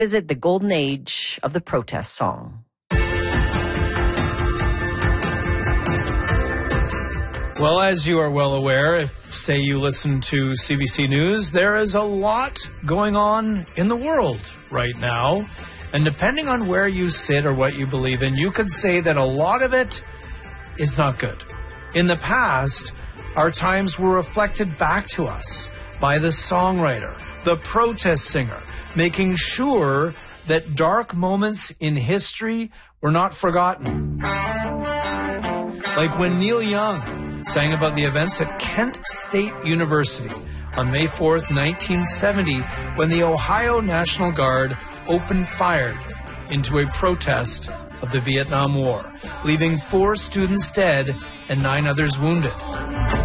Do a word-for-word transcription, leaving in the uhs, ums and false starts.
Visit the golden age of the protest song. Well, as you are well aware, if, say, you listen to C B C News, there is a lot going on in the world right now. And depending on where you sit or what you believe in, you could say that a lot of it is not good. In the past, our times were reflected back to us by the songwriter, the protest singer, making sure that dark moments in history were not forgotten. Like when Neil Young sang about the events at Kent State University on May fourth, nineteen seventy, when the Ohio National Guard opened fire into a protest of the Vietnam War, leaving four students dead and nine others wounded.